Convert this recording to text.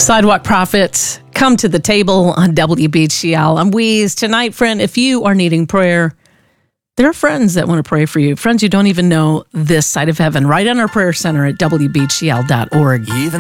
Sidewalk Prophets, come to the table on WBCL. I'm Weeze. Tonight, friend, if you are needing prayer, there are friends that want to pray for you. Friends you don't even know this side of heaven, right on our prayer center at WBCL.org.